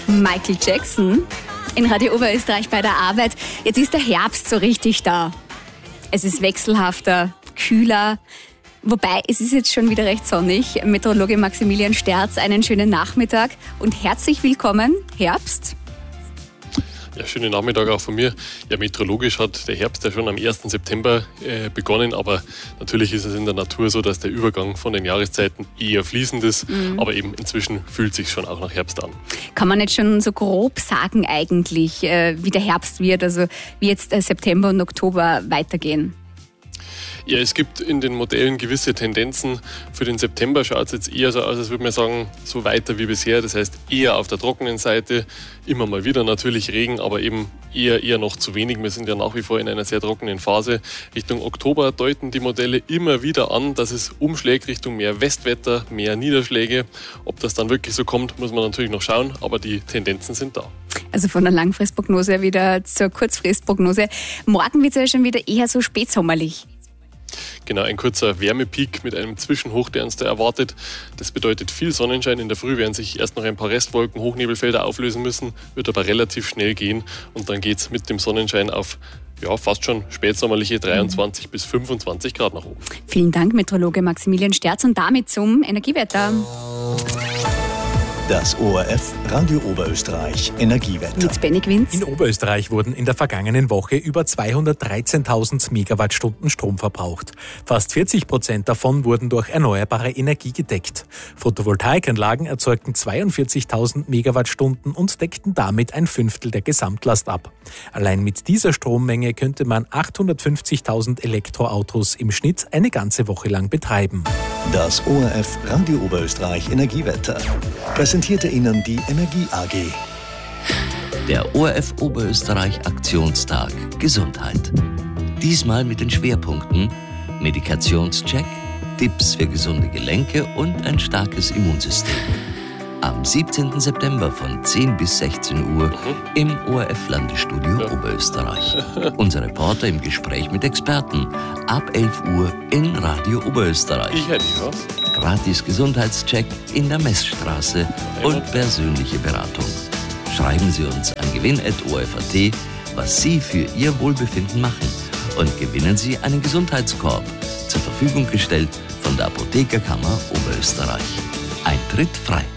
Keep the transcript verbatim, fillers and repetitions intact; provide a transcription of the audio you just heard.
Michael Jackson in Radio Oberösterreich bei der Arbeit. Jetzt ist der Herbst so richtig da. Es ist wechselhafter, kühler. Wobei, es ist jetzt schon wieder recht sonnig. Meteorologe Maximilian Sterz, einen schönen Nachmittag und herzlich willkommen, Herbst. Ja, schönen Nachmittag auch von mir. Ja, meteorologisch hat der Herbst ja schon am ersten September äh, begonnen, aber natürlich ist es in der Natur so, dass der Übergang von den Jahreszeiten eher fließend ist, mhm. aber eben inzwischen fühlt es sich schon auch nach Herbst an. Kann man nicht schon so grob sagen eigentlich, äh, wie der Herbst wird, also wie jetzt äh, September und Oktober weitergehen? Ja, es gibt in den Modellen gewisse Tendenzen. Für den September schaut es jetzt eher so aus, als würde man sagen, so weiter wie bisher. Das heißt, eher auf der trockenen Seite, immer mal wieder natürlich Regen, aber eben eher, eher noch zu wenig. Wir sind ja nach wie vor in einer sehr trockenen Phase. Richtung Oktober deuten die Modelle immer wieder an, dass es umschlägt Richtung mehr Westwetter, mehr Niederschläge. Ob das dann wirklich so kommt, muss man natürlich noch schauen, aber die Tendenzen sind da. Also von der Langfristprognose wieder zur Kurzfristprognose. Morgen wird es ja schon wieder eher so spätsommerlich. Genau, ein kurzer Wärmepeak mit einem Zwischenhoch, der uns da erwartet. Das bedeutet viel Sonnenschein. In der Früh werden sich erst noch ein paar Restwolken, Hochnebelfelder auflösen müssen, wird aber relativ schnell gehen und dann geht es mit dem Sonnenschein auf ja, fast schon spätsommerliche dreiundzwanzig mhm. bis fünfundzwanzig Grad nach oben. Vielen Dank, Meteorologe Maximilian Sterz, und damit zum Energiewetter. Das O R F Radio Oberösterreich Energiewetter. Mit Benny Quinz. In Oberösterreich wurden in der vergangenen Woche über zweihundertdreizehntausend Megawattstunden Strom verbraucht. Fast vierzig Prozent davon wurden durch erneuerbare Energie gedeckt. Photovoltaikanlagen erzeugten zweiundvierzigtausend Megawattstunden und deckten damit ein Fünftel der Gesamtlast ab. Allein mit dieser Strommenge könnte man achthundertfünfzigtausend Elektroautos im Schnitt eine ganze Woche lang betreiben. Das O R F Radio Oberösterreich Energiewetter. Präsentierte Ihnen die Energie A G. Der O R F Oberösterreich Aktionstag Gesundheit. Diesmal mit den Schwerpunkten Medikationscheck, Tipps für gesunde Gelenke und ein starkes Immunsystem. Am siebzehnten September von zehn bis sechzehn Uhr im O R F-Landesstudio ja. Oberösterreich. Unser Reporter im Gespräch mit Experten. Ab elf Uhr in Radio Oberösterreich. Ich hätte was. Gratis Gesundheitscheck in der Messstraße und persönliche Beratung. Schreiben Sie uns an gewinn at o r f punkt a t, was Sie für Ihr Wohlbefinden machen, und gewinnen Sie einen Gesundheitskorb, zur Verfügung gestellt von der Apothekerkammer Oberösterreich. Eintritt frei.